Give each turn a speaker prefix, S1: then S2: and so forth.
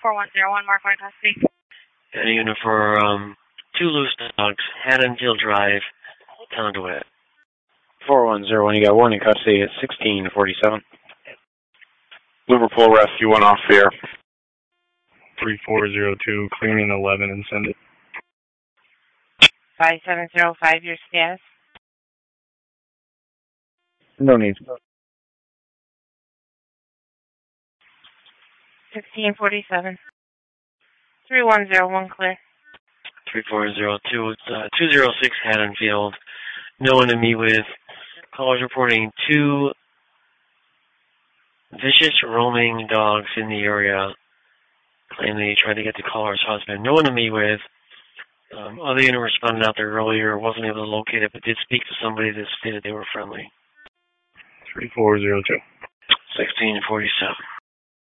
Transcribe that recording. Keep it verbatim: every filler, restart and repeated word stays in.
S1: four one zero one, Mark one custody.
S2: And a unit for um, two loose dogs, Haddonfield Drive, Conduit.
S3: four one zero one, you got one in custody at sixteen forty-seven.
S4: Liverpool Rescue, one off the air.
S5: three four zero two, clearing eleven and send it.
S1: five seven zero five, your status?
S3: No need.
S1: sixteen forty-seven. three one zero one, clear.
S2: three four zero two, uh, two zero six Haddonfield. No one to meet with. Callers reporting two vicious roaming dogs in the area. Claim they tried to get the caller's husband. No one to meet with. Um, other unit responded out there earlier, wasn't able to locate it, but did speak to somebody that stated they were friendly.
S5: three four zero two.
S2: sixteen forty-seven.